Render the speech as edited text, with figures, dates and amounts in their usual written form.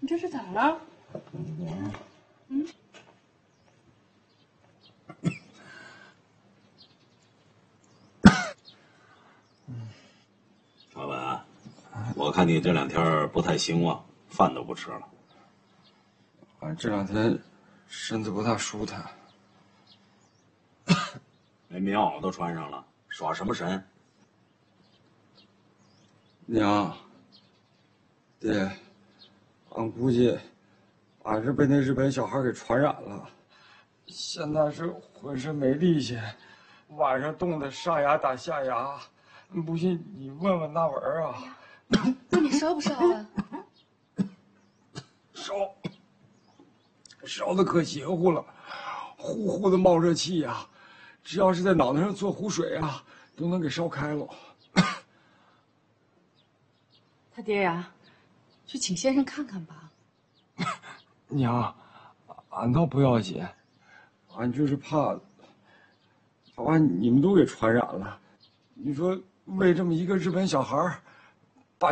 这是咋了？ 老板，我看你这2天不太兴旺，饭都不吃了。 俺这2天身子不大舒坦。 连棉袄都穿上了，耍什么神？ 娘，爹，俺估计俺是被那日本小孩给传染了，现在是浑身没力气，晚上冻得上牙打下牙。不信你问问那文儿啊。 那你烧不烧啊？ 烧的可邪乎了，呼呼的冒热气呀，只要是在脑袋上做壶水啊，都能给烧开了。 他爹呀，去请先生看看吧。 娘，俺倒不要紧，俺就是怕把你们都给传染了。你说为这么一个日本小孩，